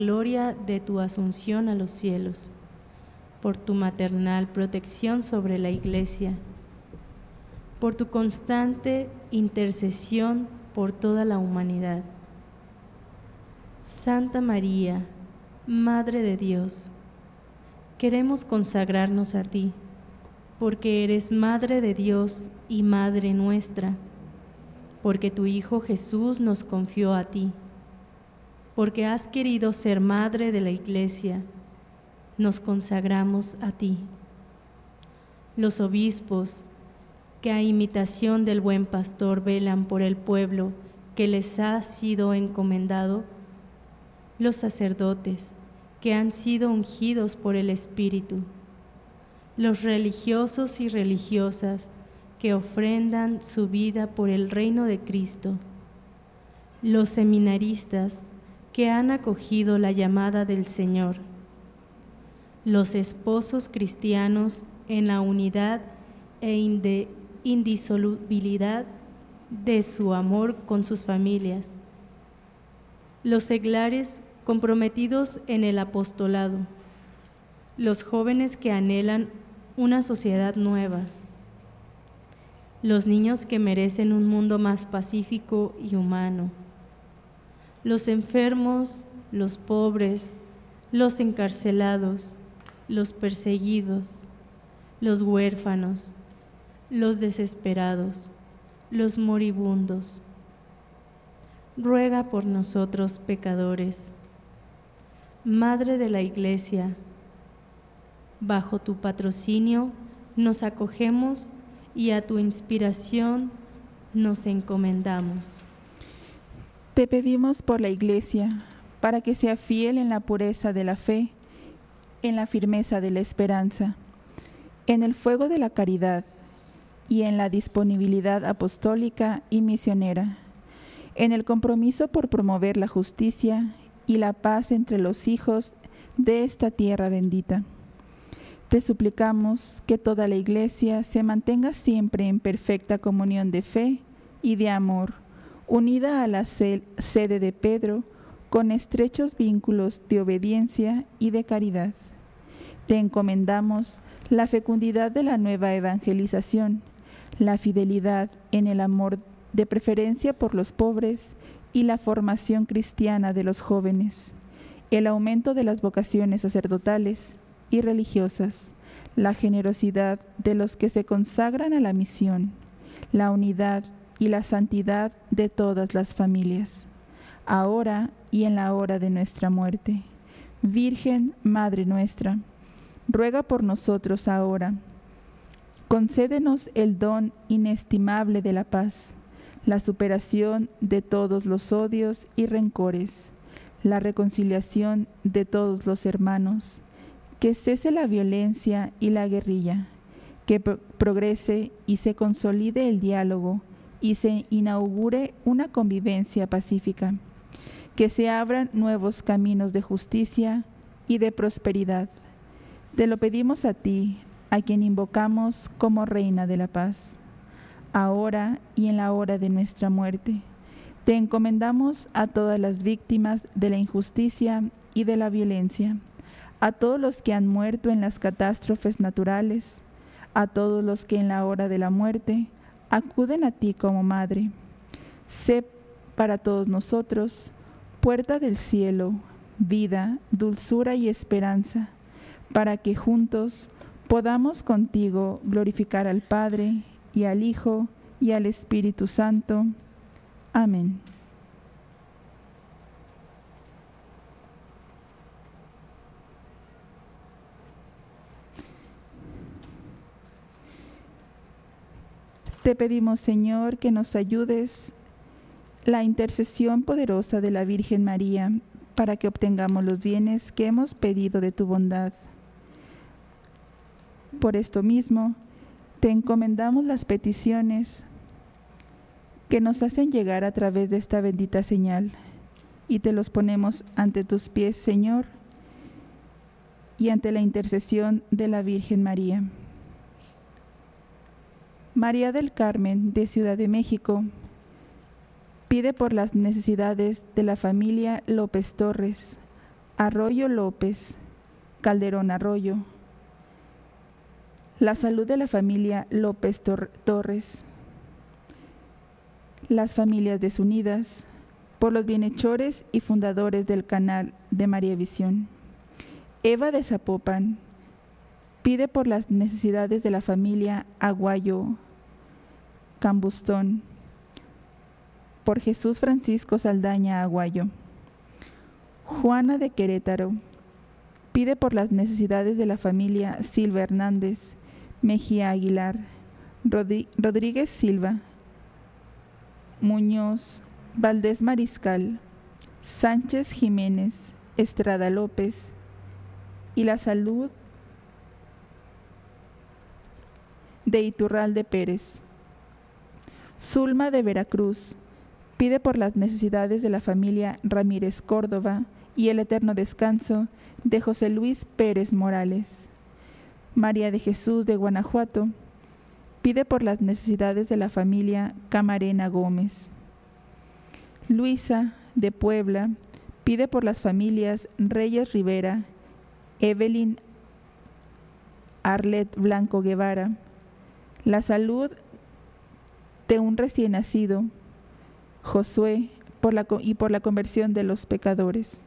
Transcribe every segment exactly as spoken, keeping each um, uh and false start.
gloria de tu asunción a los cielos, por tu maternal protección sobre la Iglesia, por tu constante intercesión por toda la humanidad. Santa María, Madre de Dios, queremos consagrarnos a ti, porque eres Madre de Dios y Madre nuestra, porque tu Hijo Jesús nos confió a ti, porque has querido ser Madre de la Iglesia, nos consagramos a ti. Los obispos, que a imitación del buen pastor velan por el pueblo que les ha sido encomendado, los sacerdotes, que han sido ungidos por el Espíritu, los religiosos y religiosas, que ofrendan su vida por el reino de Cristo, los seminaristas, que han acogido la llamada del Señor, los esposos cristianos en la unidad e indisolubilidad de su amor con sus familias, los seglares comprometidos en el apostolado, los jóvenes que anhelan una sociedad nueva, los niños que merecen un mundo más pacífico y humano, los enfermos, los pobres, los encarcelados, los perseguidos, los huérfanos, los desesperados, los moribundos. Ruega por nosotros pecadores. Madre de la Iglesia, bajo tu patrocinio nos acogemos y a tu inspiración nos encomendamos. Te pedimos por la Iglesia, para que sea fiel en la pureza de la fe, en la firmeza de la esperanza, en el fuego de la caridad y en la disponibilidad apostólica y misionera, en el compromiso por promover la justicia y la paz entre los hijos de esta tierra bendita. Te suplicamos que toda la Iglesia se mantenga siempre en perfecta comunión de fe y de amor, unida a la sede de Pedro, con estrechos vínculos de obediencia y de caridad. Te encomendamos la fecundidad de la nueva evangelización, la fidelidad en el amor de preferencia por los pobres y la formación cristiana de los jóvenes, el aumento de las vocaciones sacerdotales y religiosas, la generosidad de los que se consagran a la misión, la unidad y la santidad de todas las familias, ahora y en la hora de nuestra muerte. Virgen, Madre nuestra, ruega por nosotros ahora. Concédenos el don inestimable de la paz, la superación de todos los odios y rencores, la reconciliación de todos los hermanos, que cese la violencia y la guerrilla, que pro- progrese y se consolide el diálogo y se inaugure una convivencia pacífica, que se abran nuevos caminos de justicia y de prosperidad. Te lo pedimos a ti, a quien invocamos como Reina de la Paz, ahora y en la hora de nuestra muerte. Te encomendamos a todas las víctimas de la injusticia y de la violencia, a todos los que han muerto en las catástrofes naturales, a todos los que en la hora de la muerte acuden a ti como Madre. Sé para todos nosotros puerta del cielo, vida, dulzura y esperanza, para que juntos podamos contigo glorificar al Padre y al Hijo y al Espíritu Santo. Amén. Te pedimos, Señor, que nos ayudes la intercesión poderosa de la Virgen María para que obtengamos los bienes que hemos pedido de tu bondad. Por esto mismo, te encomendamos las peticiones que nos hacen llegar a través de esta bendita señal y te los ponemos ante tus pies, Señor, y ante la intercesión de la Virgen María. María del Carmen, de Ciudad de México, pide por las necesidades de la familia López Torres, Arroyo López, Calderón Arroyo. La salud de la familia López Tor- Torres. Las familias desunidas, por los bienhechores y fundadores del canal de María Visión. Eva de Zapopan pide por las necesidades de la familia Aguayo Cambustón, por Jesús Francisco Saldaña Aguayo. Juana de Querétaro pide por las necesidades de la familia Silva Hernández, Mejía Aguilar, Rodri- Rodríguez Silva, Muñoz, Valdés Mariscal, Sánchez Jiménez, Estrada López, y la salud de Iturralde Pérez. Zulma de Veracruz pide por las necesidades de la familia Ramírez Córdoba y el eterno descanso de José Luis Pérez Morales. María de Jesús de Guanajuato pide por las necesidades de la familia Camarena Gómez. Luisa de Puebla pide por las familias Reyes Rivera, Evelyn Arlet Blanco Guevara, la salud de un recién nacido, Josué, por la, y por la conversión de los pecadores.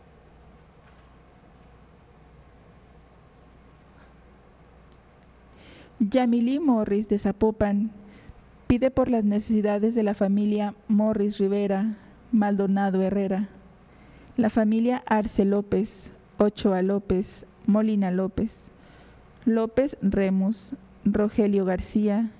Yamilí Morris de Zapopan pide por las necesidades de la familia Morris Rivera, Maldonado Herrera, la familia Arce López, Ochoa López, Molina López, López Remus, Rogelio García,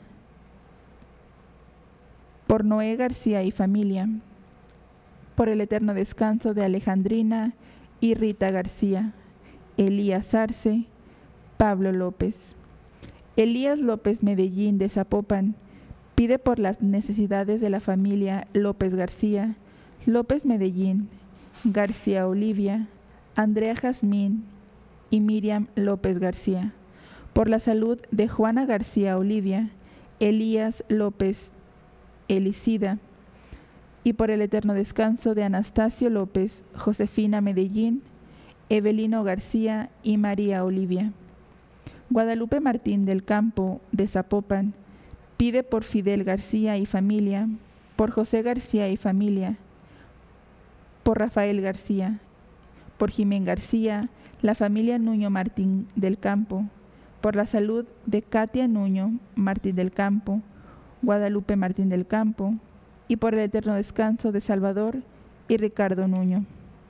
por Noé García y familia, por el eterno descanso de Alejandrina y Rita García, Elías Arce, Pablo López. Elías López Medellín de Zapopan pide por las necesidades de la familia López García, López Medellín, García Olivia, Andrea Jazmín y Miriam López García, por la salud de Juana García Olivia, Elías López Elicida, y por el eterno descanso de Anastasio López, Josefina Medellín, Evelino García y María Olivia. Guadalupe Martín del Campo de Zapopan pide por Fidel García y familia, por José García y familia, por Rafael García, por Jimén García, la familia Nuño Martín del Campo, por la salud de Katia Nuño Martín del Campo, Guadalupe Martín del Campo, y por el eterno descanso de Salvador y Ricardo Nuño.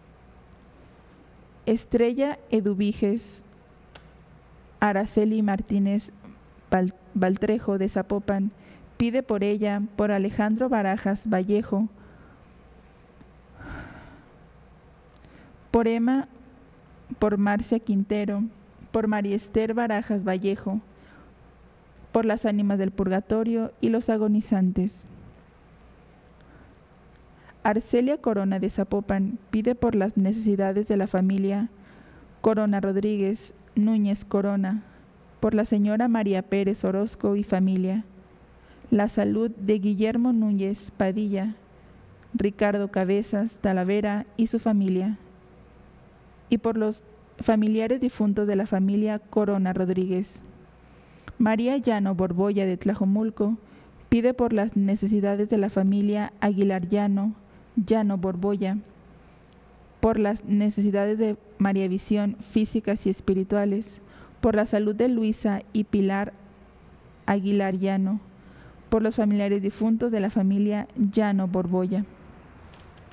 Estrella Eduviges Araceli Martínez Baltrejo de Zapopan pide por ella, por Alejandro Barajas Vallejo, por Emma, por Marcia Quintero, por María Esther Barajas Vallejo, por las ánimas del purgatorio y los agonizantes. Arcelia Corona de Zapopan pide por las necesidades de la familia Corona Rodríguez, Núñez Corona, por la señora María Pérez Orozco y familia, la salud de Guillermo Núñez Padilla, Ricardo Cabezas Talavera y su familia, y por los familiares difuntos de la familia Corona Rodríguez. María Llano Borbolla de Tlajomulco pide por las necesidades de la familia Aguilar Llano, Llano Borbolla, por las necesidades de María Visión físicas y espirituales, por la salud de Luisa y Pilar Aguilar Llano, por los familiares difuntos de la familia Llano Borbolla.